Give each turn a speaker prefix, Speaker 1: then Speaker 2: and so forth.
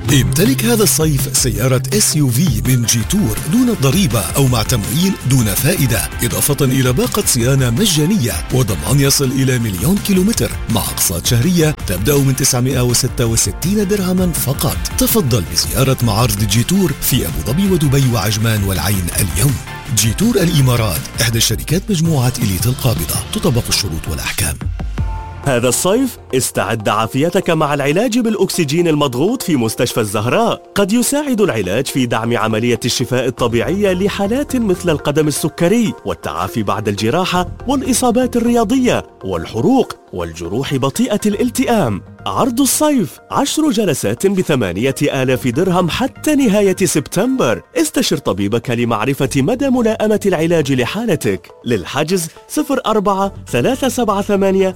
Speaker 1: امتلك هذا الصيف سيارة SUV من جيتور دون ضريبة أو مع تمويل دون فائدة، إضافة إلى باقة صيانة مجانية وضمان يصل إلى 1,000,000 كيلومتر مع أقساط شهرية تبدأ من 966 درهما فقط. تفضل بزيارة معارض جيتور في أبو ظبي ودبي وعجمان والعين اليوم. جيتور الإمارات إحدى شركات مجموعة إليت القابضة، تطبق الشروط والأحكام.
Speaker 2: هذا الصيف استعد عافيتك مع العلاج بالأكسجين المضغوط في مستشفى الزهراء. قد يساعد العلاج في دعم عملية الشفاء الطبيعية لحالات مثل القدم السكري والتعافي بعد الجراحة والإصابات الرياضية والحروق والجروح بطيئة الالتئام. عرض الصيف 10 جلسات ب8,000 درهم حتى نهاية سبتمبر. استشر طبيبك لمعرفة مدى ملائمة العلاج لحالتك. للحجز 04 378